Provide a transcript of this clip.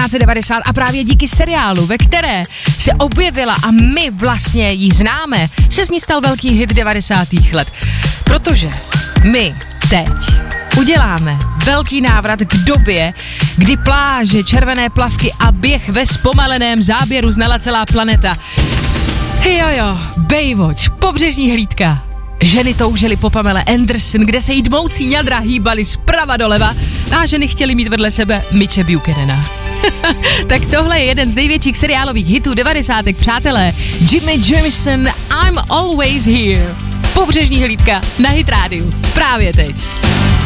1990 a právě díky seriálu, ve které se objevila a my vlastně ji známe, se z ní stal velký hit 90. let. Protože my teď uděláme velký návrat k době, kdy pláže, červené plavky a běh ve zpomaleném záběru znala celá planeta. Jojo, Baywatch, pobřežní hlídka. Ženy toužily po Pamele Anderson, kde se jí dmoucí ňadra hýbaly zprava doleva a ženy chtěly mít vedle sebe Mitche Buchanana. Tak tohle je jeden z největších seriálových hitů 90. přátelé. Jimmy Jamison, I'm Always Here. Pobřežní hlídka na Hit rádiu. Právě teď.